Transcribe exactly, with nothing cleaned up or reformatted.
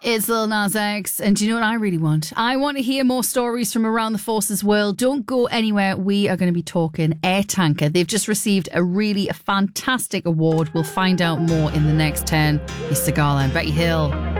It's Lil Nas X, and do you know what I really want? I want to hear more stories from around the Forces world. Don't go anywhere. We are going to be talking Air Tanker. They've just received a really fantastic award. We'll find out more in the next ten. It's Sigala and Becky Hill.